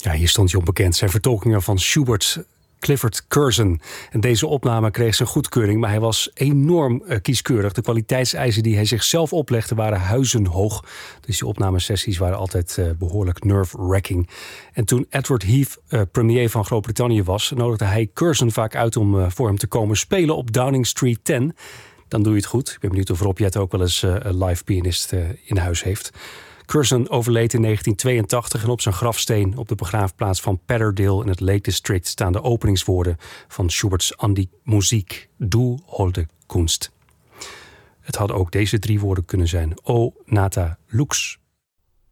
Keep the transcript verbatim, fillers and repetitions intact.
Ja, hier stond hij onbekend. Zijn vertolkingen van Schubert, Clifford Curzon. En deze opname kreeg zijn goedkeuring, maar hij was enorm uh, kieskeurig. De kwaliteitseisen die hij zichzelf oplegde waren huizenhoog. Dus die opnamesessies waren altijd uh, behoorlijk nerve-wracking. En toen Edward Heath uh, premier van Groot-Brittannië was, nodigde hij Curzon vaak uit om uh, voor hem te komen spelen op Downing Street tien. Dan doe je het goed. Ik ben benieuwd of Rob Jet ook wel eens uh, een live pianist uh, in huis heeft. Curzon overleed in negentien tweeëntachtig en op zijn grafsteen op de begraafplaats van Patterdale in het Lake District staan de openingswoorden van Schubert's An die Musik, Du holde Kunst. Het hadden ook deze drie woorden kunnen zijn: O nata lux.